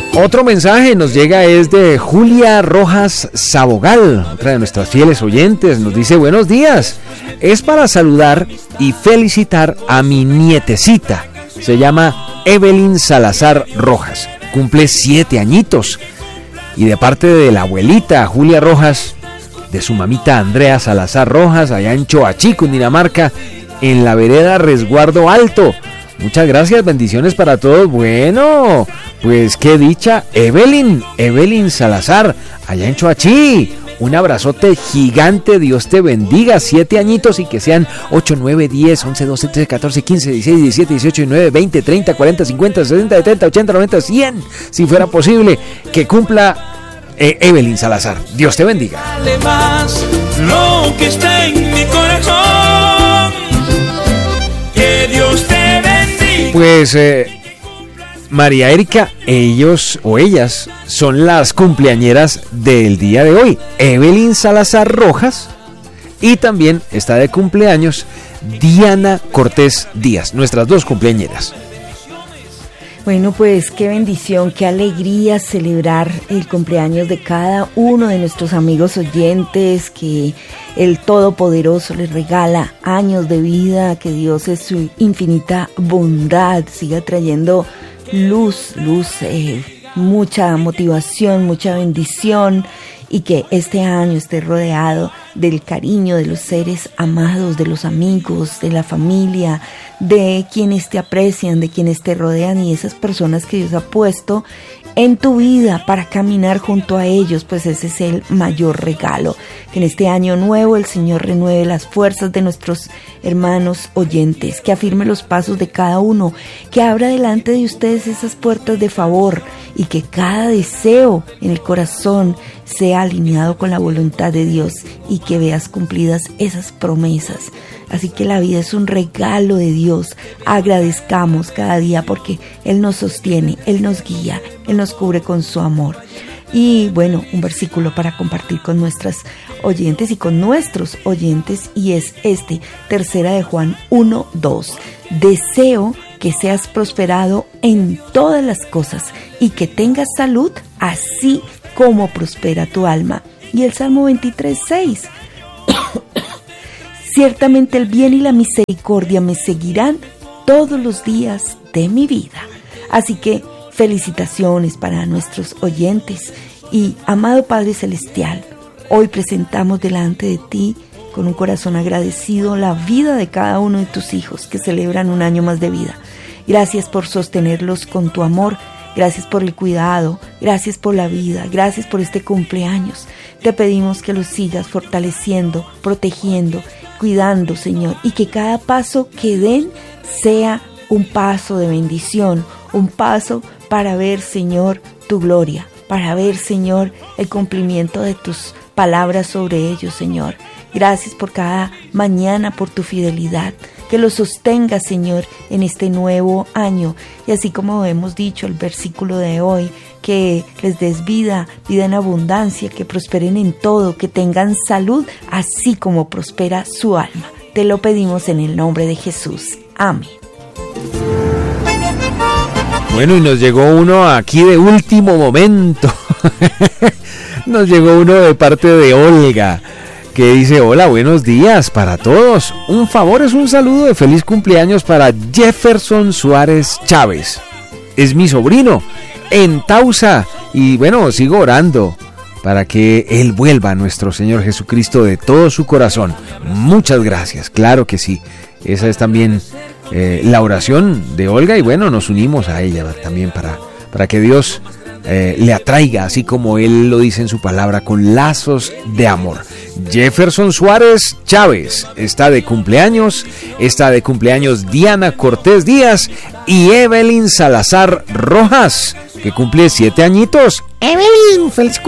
Otro mensaje nos llega es de Julia Rojas Sabogal, otra de nuestras fieles oyentes. Nos dice: buenos días, es para saludar y felicitar a mi nietecita. Se llama Evelyn Salazar Rojas, cumple 7 añitos. Y de parte de la abuelita Julia Rojas, de su mamita Andrea Salazar Rojas, allá en Choachí, Cundinamarca, en la vereda Resguardo Alto. Muchas gracias, bendiciones para todos. Bueno, pues qué dicha, Evelyn Salazar, allá en Choachí. Un abrazote gigante, Dios te bendiga. 7 añitos y que sean 8, 9, 10, 11, 12, 13, 14, 15, 16, 17, 18, 19, 20, 30, 40, 50, 60, 70, 80, 90, 100. Si fuera posible, que cumpla Evelyn Salazar. Dios te bendiga. Además, lo que está en mi corazón, que Dios te bendiga. Pues María Erika, ellos o ellas son las cumpleañeras del día de hoy. Evelyn Salazar Rojas, y también está de cumpleaños Diana Cortés Díaz, nuestras dos cumpleañeras. Bueno, pues qué bendición, qué alegría celebrar el cumpleaños de cada uno de nuestros amigos oyentes, que el Todopoderoso les regala años de vida, que Dios es su infinita bondad siga trayendo luz, mucha motivación, mucha bendición, y que este año esté rodeado del cariño de los seres amados, de los amigos, de la familia, de quienes te aprecian, de quienes te rodean, y esas personas que Dios ha puesto en tu vida para caminar junto a ellos. Pues ese es el mayor regalo, que en este año nuevo el Señor renueve las fuerzas de nuestros hermanos oyentes, que afirme los pasos de cada uno, que abra delante de ustedes esas puertas de favor, y que cada deseo en el corazón sea alineado con la voluntad de Dios, y que veas cumplidas esas promesas. Así que la vida es un regalo de Dios. Agradezcamos cada día, porque Él nos sostiene, Él nos guía, Él nos cubre con su amor. Y bueno, un versículo para compartir con nuestras oyentes y con nuestros oyentes, y es este, 3 de Juan 1:2. Deseo que seas prosperado en todas las cosas y que tengas salud, así como prospera tu alma. Y el Salmo 23:6. Ciertamente el bien y la misericordia me seguirán todos los días de mi vida. Así que felicitaciones para nuestros oyentes. Y amado Padre Celestial, hoy presentamos delante de ti con un corazón agradecido la vida de cada uno de tus hijos que celebran un año más de vida. Gracias por sostenerlos con tu amor. Gracias por el cuidado, gracias por la vida, gracias por este cumpleaños. Te pedimos que los sigas fortaleciendo, protegiendo, cuidando, Señor, y que cada paso que den sea un paso de bendición, un paso para ver, Señor, tu gloria, para ver, Señor, el cumplimiento de tus palabras sobre ellos, Señor. Gracias por cada mañana, por tu fidelidad. Que los sostenga, Señor, en este nuevo año. Y así como hemos dicho el versículo de hoy, que les des vida en abundancia, que prosperen en todo, que tengan salud, así como prospera su alma. Te lo pedimos en el nombre de Jesús. Amén. Bueno, y nos llegó uno aquí de último momento. Nos llegó uno de parte de Olga, que dice: hola, buenos días para todos. Un favor, es un saludo de feliz cumpleaños para Jefferson Suárez Chávez. Es mi sobrino en Tausa, y bueno, sigo orando para que él vuelva a nuestro Señor Jesucristo de todo su corazón. Muchas gracias, claro que sí. Esa es también la oración de Olga, y bueno, nos unimos a ella también para que Dios le atraiga, así como Él lo dice en su palabra, con lazos de amor. Jefferson Suárez Chávez está de cumpleaños Diana Cortés Díaz y Evelyn Salazar Rojas, que cumple 7 añitos. Evelyn, feliz cumpleaños.